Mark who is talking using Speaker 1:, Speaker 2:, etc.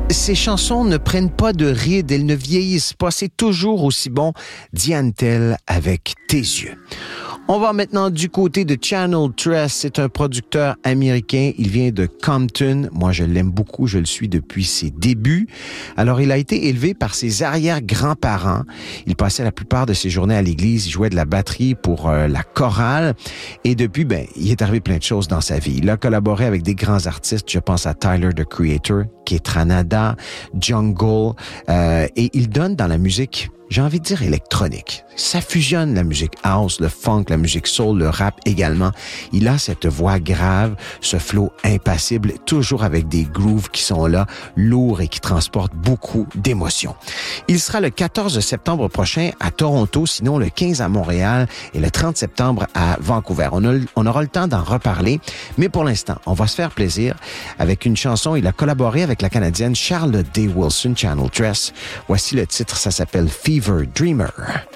Speaker 1: Ces chansons ne prennent pas de rides, elles ne vieillissent pas, c'est toujours aussi bon. Diane Tell avec Tes yeux. On va maintenant du côté de Channel Tres. C'est un producteur américain. Il vient de Compton. Moi, je l'aime beaucoup. Je le suis depuis ses débuts. Alors, il a été élevé par ses arrière-grands-parents. Il passait la plupart de ses journées à l'église. Il jouait de la batterie pour la chorale. Et depuis, il est arrivé plein de choses dans sa vie. Il a collaboré avec des grands artistes. Je pense à Tyler, the Creator, Ketranada, Jungle. Et il donne dans la musique, j'ai envie de dire électronique. Ça fusionne la musique house, le funk, la musique soul, le rap également. Il a cette voix grave, ce flow impassible, toujours avec des grooves qui sont là, lourds et qui transportent beaucoup d'émotions. Il sera le 14 septembre prochain à Toronto, sinon le 15 à Montréal et le 30 septembre à Vancouver. On aura le temps d'en reparler, mais pour l'instant, on va se faire plaisir avec une chanson. Il a collaboré avec la Canadienne Charlotte Day Wilson, Channel Tres. Voici le titre, ça s'appelle Fever Dreamer.